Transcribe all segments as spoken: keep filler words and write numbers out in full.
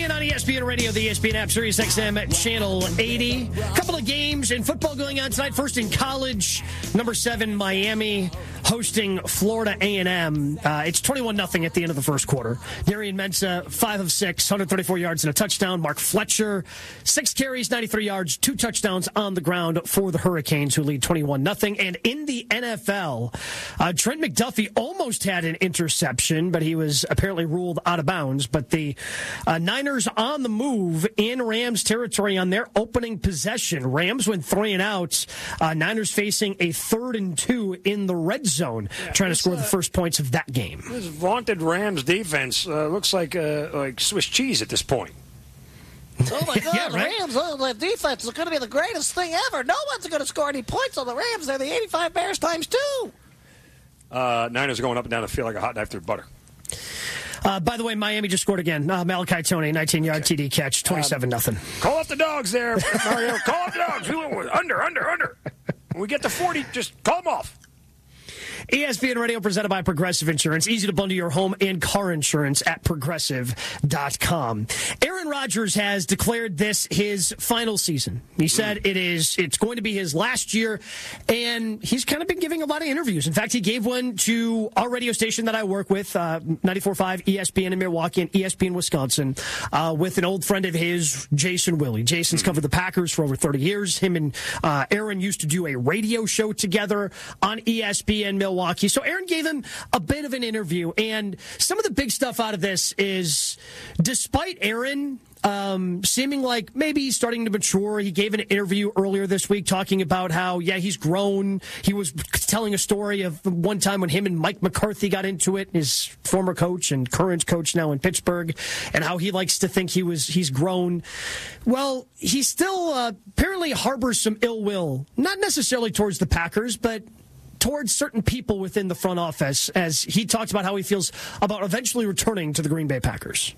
in on E S P N Radio, the E S P N app, Sirius X M Channel eighty. A couple of games in football going on tonight. First in college, number seven, Miami, hosting Florida A and M. Uh, it's twenty-one nothing at the end of the first quarter. Darian Mensah, five of six, one hundred thirty-four yards and a touchdown. Mark Fletcher, six carries, ninety-three yards, two touchdowns on the ground for the Hurricanes, who lead twenty-one nothing. And in the N F L, uh, Trent McDuffie almost had an interception, but he was apparently ruled out of bounds. But the uh, Niners on the move in Rams territory on their opening possession. Rams went three and out. Uh, Niners facing a third and two in the red zone, yeah, trying to score uh, the first points of that game. This vaunted Rams defense uh, looks like uh, like Swiss cheese at this point. Oh, my God, yeah, the right? Rams, oh, the defense is going to be the greatest thing ever. No one's going to score any points on the Rams. They're the eighty-five Bears times two. Uh, Niners are going up and down the field like a hot knife through butter. Uh, by the way, Miami just scored again. Uh, Malachi Tony, nineteen-yard okay. T D catch, twenty-seven nothing. Um, call up the dogs there, Mario. Call up the dogs. We went under, under, under. When we get to forty, just call them off. E S P N Radio presented by Progressive Insurance. Easy to bundle your home and car insurance at progressive dot com. Aaron Rodgers has declared this his final season. He said it is it's going to be his last year, and he's kind of been giving a lot of interviews. In fact, he gave one to our radio station that I work with, uh, ninety-four point five E S P N in Milwaukee and E S P N Wisconsin, uh, with an old friend of his, Jason Willie. Jason's covered the Packers for over thirty years. Him and uh, Aaron used to do a radio show together on E S P N Milwaukee. So Aaron gave him a bit of an interview, and some of the big stuff out of this is, despite Aaron um, seeming like maybe he's starting to mature, he gave an interview earlier this week talking about how, yeah, he's grown. He was telling a story of one time when him and Mike McCarthy got into it, his former coach and current coach now in Pittsburgh, and how he likes to think he was he's grown. Well, he still uh, apparently harbors some ill will, not necessarily towards the Packers, but towards certain people within the front office, as he talked about how he feels about eventually returning to the Green Bay Packers.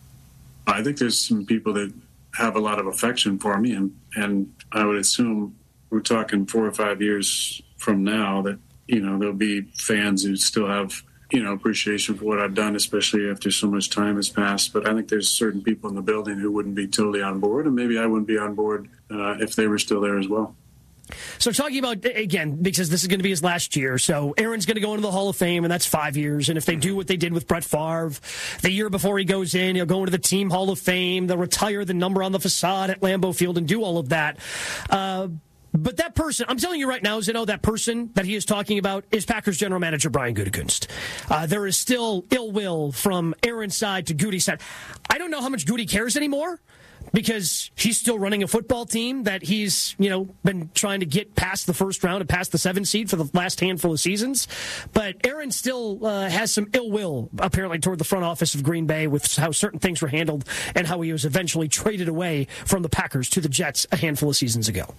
I think there's some people that have a lot of affection for me, and, and I would assume we're talking four or five years from now that, you know, there'll be fans who still have, you know, appreciation for what I've done, especially after so much time has passed. But I think there's certain people in the building who wouldn't be totally on board, and maybe I wouldn't be on board uh, if they were still there as well. So talking about, again, because this is going to be his last year, so Aaron's going to go into the Hall of Fame, and that's five years. And if they do what they did with Brett Favre, the year before he goes in, he'll go into the Team Hall of Fame, they'll retire the number on the facade at Lambeau Field and do all of that. Uh, but that person, I'm telling you right now, Zeno, that person that he is talking about is Packers general manager Brian Gutekunst. Uh, there is still ill will from Aaron's side to Goody's side. I don't know how much Goody cares anymore, because he's still running a football team that he's, you know, been trying to get past the first round and past the seventh seed for the last handful of seasons. But Aaron still uh, has some ill will, apparently, toward the front office of Green Bay with how certain things were handled and how he was eventually traded away from the Packers to the Jets a handful of seasons ago.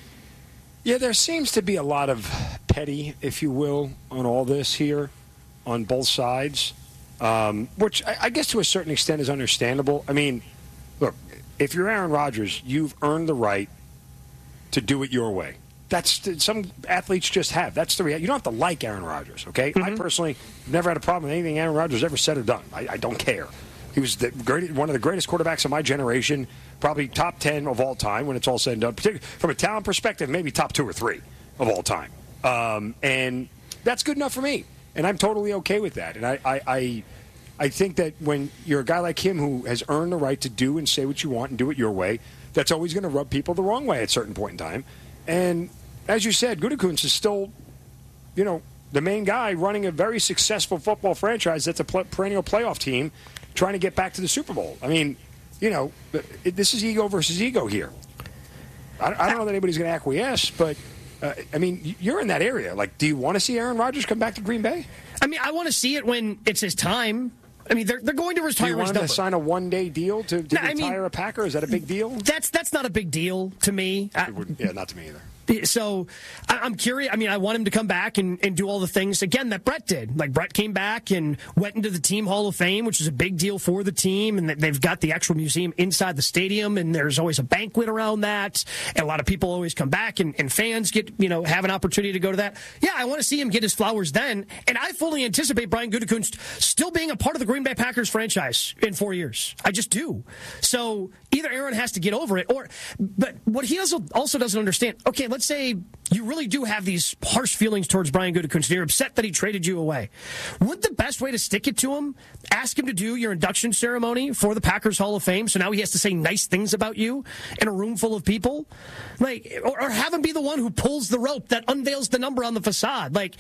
Yeah, there seems to be a lot of petty, if you will, on all this here, on both sides, um, which I, I guess to a certain extent is understandable. I mean, look, if you're Aaron Rodgers, you've earned the right to do it your way. That's some athletes just have. That's the reality. You don't have to like Aaron Rodgers, okay? Mm-hmm. I personally never had a problem with anything Aaron Rodgers ever said or done. I, I don't care. He was the great, one of the greatest quarterbacks of my generation, probably top ten of all time when it's all said and done. Particularly from a talent perspective, maybe top two or three of all time. Um, and that's good enough for me. And I'm totally okay with that. And I, I, I I think that when you're a guy like him who has earned the right to do and say what you want and do it your way, that's always going to rub people the wrong way at a certain point in time. And as you said, Gutekunst is still, you know, the main guy running a very successful football franchise that's a perennial playoff team trying to get back to the Super Bowl. I mean, you know, this is ego versus ego here. I don't know that anybody's going to acquiesce, but, uh, I mean, you're in that area. Like, do you want to see Aaron Rodgers come back to Green Bay? I mean, I want to see it when it's his time. I mean, they're they're going to retire. Do you want him to sign a one-day deal to, to no, retire I mean, a Packer? Is that a big deal? That's that's not a big deal to me. I, yeah, not to me either. So I'm curious. I mean, I want him to come back and, and do all the things, again, that Brett did. Like, Brett came back and went into the Team Hall of Fame, which is a big deal for the team, and they've got the actual museum inside the stadium, and there's always a banquet around that, and a lot of people always come back, and, and fans get, you know, have an opportunity to go to that. Yeah, I want to see him get his flowers then, and I fully anticipate Brian Gutekunst still being a part of the Green Bay Packers franchise in four years. I just do. So either Aaron has to get over it, or, but what he also, also doesn't understand, okay, let's say you really do have these harsh feelings towards Brian Gutekunst. You're upset that he traded you away. Would the best way to stick it to him, ask him to do your induction ceremony for the Packers Hall of Fame, so now he has to say nice things about you in a room full of people? Like, or, or have him be the one who pulls the rope that unveils the number on the facade. Like,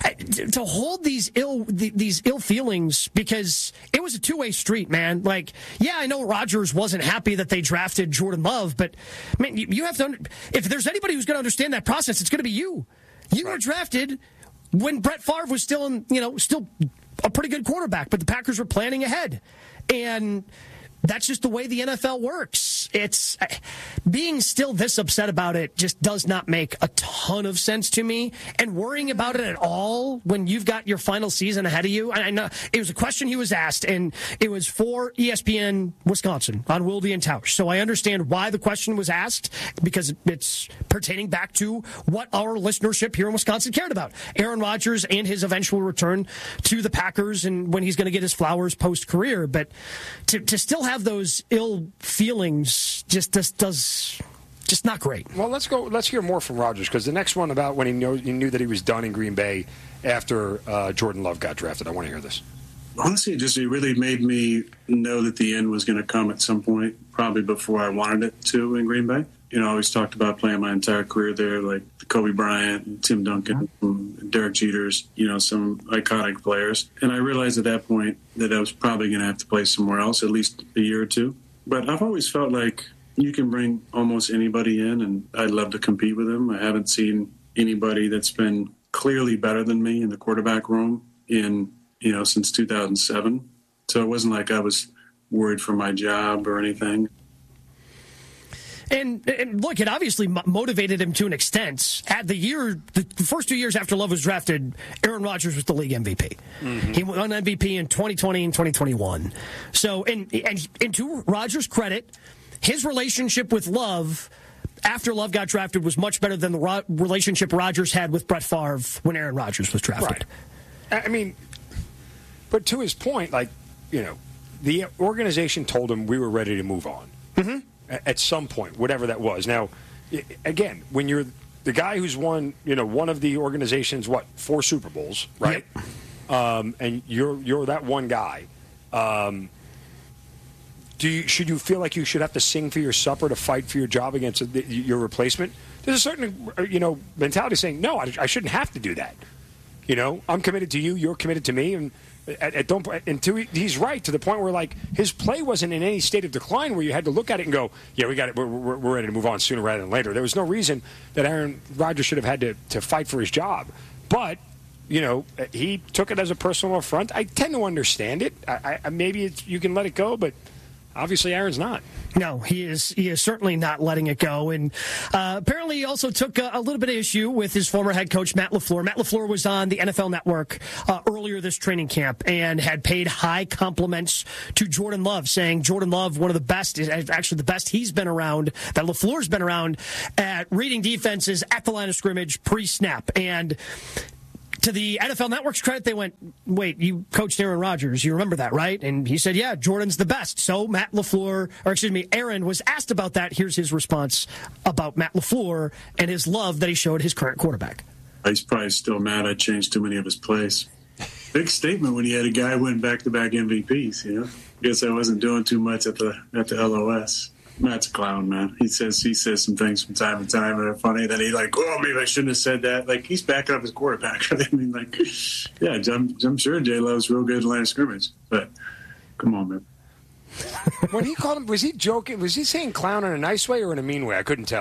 to hold these ill these ill feelings, because it was a two-way street, man. Like, yeah, I know Rodgers wasn't happy that they drafted Jordan Love, but man, you, you have to. If there's anybody who's going to understand that process, it's going to be you. You right. were drafted when Brett Favre was still, in, you know, still a pretty good quarterback, but the Packers were planning ahead, and that's just the way the N F L works. It's being still this upset about it just does not make a ton of sense to me, and worrying about it at all when you've got your final season ahead of you. And I know it was a question he was asked, and it was for E S P N Wisconsin on Wilde and Tausch. So I understand why the question was asked, because it's pertaining back to what our listenership here in Wisconsin cared about. Aaron Rodgers and his eventual return to the Packers, and when he's going to get his flowers post-career. But to, to still have those ill feelings just does, does just not great. Well, let's go. Let's hear more from Rodgers, because the next one about when he knew, he knew that he was done in Green Bay after uh, Jordan Love got drafted. I want to hear this. Honestly, it just it really made me know that the end was going to come at some point, probably before I wanted it to in Green Bay. You know, I always talked about playing my entire career there, like Kobe Bryant, Tim Duncan, and Derek Jeters, you know, some iconic players. And I realized at that point that I was probably going to have to play somewhere else, at least a year or two. But I've always felt like you can bring almost anybody in, and I'd love to compete with them. I haven't seen anybody that's been clearly better than me in the quarterback room in, you know, since two thousand seven. So it wasn't like I was worried for my job or anything. And, and look, it obviously motivated him to an extent. At the year, the first two years after Love was drafted, Aaron Rodgers was the league M V P. Mm-hmm. He won M V P in twenty twenty and twenty twenty-one. So, and, and, and to Rodgers' credit, his relationship with Love after Love got drafted was much better than the ro- relationship Rodgers had with Brett Favre when Aaron Rodgers was drafted. Right. I mean, but to his point, like, you know, the organization told him we were ready to move on. Mm-hmm. At some point, whatever that was. Now, again, when you're the guy who's won, you know, one of the organization's, what, four Super Bowls, right? Yep. Um, and you're you're that one guy. Um, do you should you feel like you should have to sing for your supper to fight for your job against your replacement? There's a certain, you know, mentality saying, no, I, I shouldn't have to do that. You know, I'm committed to you, you're committed to me, and At, at don't, and to, he's right to the point where, like, his play wasn't in any state of decline where you had to look at it and go, yeah, we got it, we're, we're, we're ready to move on sooner rather than later. There was no reason that Aaron Rodgers should have had to, to fight for his job. But, you know, he took it as a personal affront. I tend to understand it. I, I, maybe it's, you can let it go, but obviously Aaron's not. No, he is he is certainly not letting it go. And uh, apparently he also took a, a little bit of issue with his former head coach, Matt LaFleur. Matt LaFleur was on the N F L Network uh, earlier this training camp and had paid high compliments to Jordan Love, saying Jordan Love, one of the best, actually the best he's been around, that LaFleur's been around at reading defenses at the line of scrimmage pre-snap. And to the N F L Network's credit, they went, wait, you coached Aaron Rodgers. You remember that, right? And he said, yeah, Jordan's the best. So Matt LaFleur, or excuse me, Aaron was asked about that. Here's his response about Matt LaFleur and his love that he showed his current quarterback. He's probably still mad I changed too many of his plays. Big statement when he had a guy win back-to-back M V Ps, you know? Guess I wasn't doing too much at the at the L O S. Matt's a clown, man. He says he says some things from time to time that are funny. That he like, oh, maybe I shouldn't have said that. Like, he's backing up his quarterback. I mean, like, yeah, I'm, I'm sure J Love's real good in line of scrimmage, but come on, man. When he called him, was he joking? Was he saying clown in a nice way or in a mean way? I couldn't tell.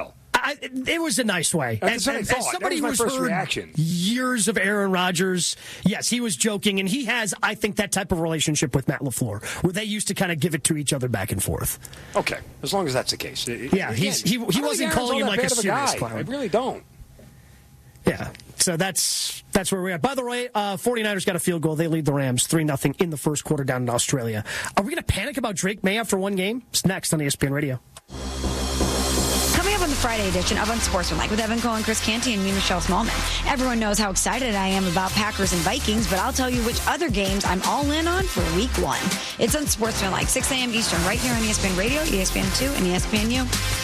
I, it was a nice way. That's as, what I as, thought. as somebody That was my who's first heard reaction. years of Aaron Rodgers, yes, he was joking, and he has, I think, that type of relationship with Matt LaFleur, where they used to kind of give it to each other back and forth. Okay, as long as that's the case. Yeah, Again, he's, he, he wasn't calling him like a serious guy. clown. I really don't. Yeah, so that's that's where we're at. By the way, uh, 49ers got a field goal. They lead the Rams three nothing in the first quarter down in Australia. Are we going to panic about Drake May after one game? It's next on E S P N Radio. Coming up on the Friday edition of Unsportsmanlike with Evan Cohen, Chris Canty, and me, Michelle Smallman. Everyone knows how excited I am about Packers and Vikings, but I'll tell you which other games I'm all in on for week one. It's Unsportsmanlike, six a.m. Eastern, right here on E S P N Radio, E S P N two, and E S P N U.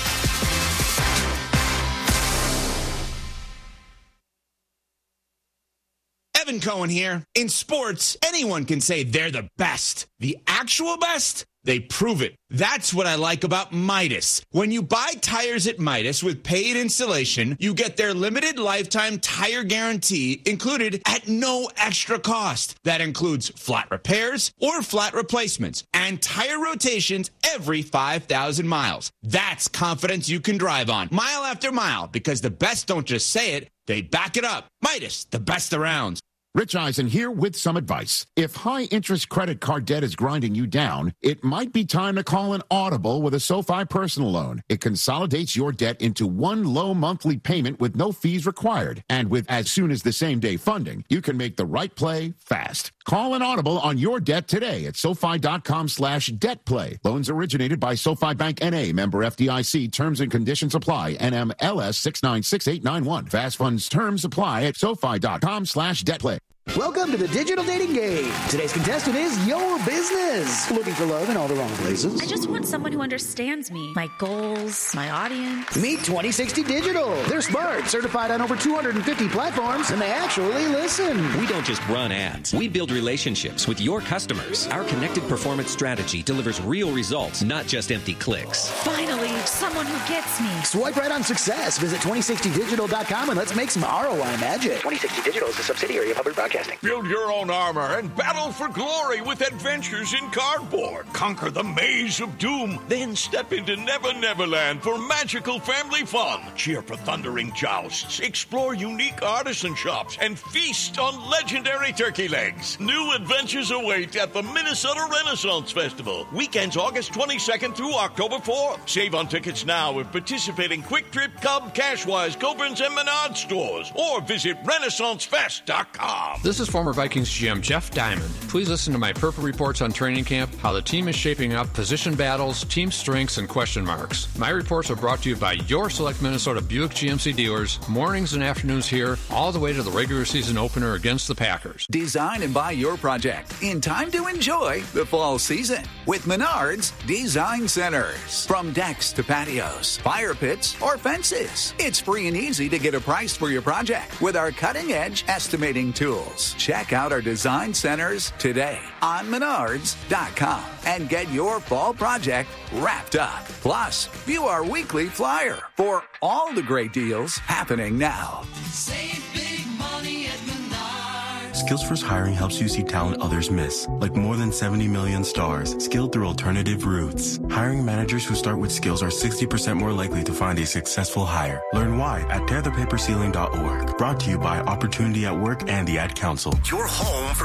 Evan Cohen here. In sports, anyone can say they're the best. The actual best? They prove it. That's what I like about Midas. When you buy tires at Midas with paid installation, you get their limited lifetime tire guarantee included at no extra cost. That includes flat repairs or flat replacements and tire rotations every five thousand miles. That's confidence you can drive on mile after mile, because the best don't just say it, they back it up. Midas, the best around. Rich Eisen here with some advice. If high-interest credit card debt is grinding you down, it might be time to call an audible with a SoFi personal loan. It consolidates your debt into one low monthly payment with no fees required. And with as soon as the same-day funding, you can make the right play fast. Call an audible on your debt today at SoFi.com slash debt play. Loans originated by SoFi Bank N A, member F D I C. Terms and conditions apply. N M L S six nine six eight nine one. Fast funds terms apply at SoFi.com slash debt play. Welcome to the digital dating game. Today's contestant is your business. Looking for love in all the wrong places? I just want someone who understands me, my goals, my audience. Meet twenty sixty Digital. They're smart, certified on over two hundred fifty platforms, and they actually listen. We don't just run ads. We build relationships with your customers. Our connected performance strategy delivers real results, not just empty clicks. Finally, someone who gets me. Swipe right on success. Visit twenty sixty digital dot com and let's make some R O I magic. twenty sixty Digital is a subsidiary of Hubbard Broadcasting. Build your own armor and battle for glory with adventures in cardboard. Conquer the maze of doom. Then step into Never Neverland for magical family fun. Cheer for thundering jousts. Explore unique artisan shops and feast on legendary turkey legs. New adventures await at the Minnesota Renaissance Festival. Weekends August twenty-second through October fourth. Save on tickets now at participating Quick Trip, Cub, Cashwise, Gobern's, and Menard stores. Or visit Renaissance Fest dot com. This is former Vikings G M Jeff Diamond. Please listen to my Purple Reports on training camp, how the team is shaping up, position battles, team strengths, and question marks. My reports are brought to you by your select Minnesota Buick G M C dealers, mornings and afternoons here, all the way to the regular season opener against the Packers. Design and buy your project in time to enjoy the fall season with Menards Design Centers. From decks to patios, fire pits, or fences, it's free and easy to get a price for your project with our cutting-edge estimating tools. Check out our design centers today on Menards dot com and get your fall project wrapped up. Plus, view our weekly flyer for all the great deals happening now. Save big money at Menards. Skills First Hiring helps you see talent others miss, like more than seventy million stars skilled through alternative routes. Hiring managers who start with skills are sixty percent more likely to find a successful hire. Learn why at tear the paper ceiling dot org. Brought to you by Opportunity at Work and the Ad Council. Your home for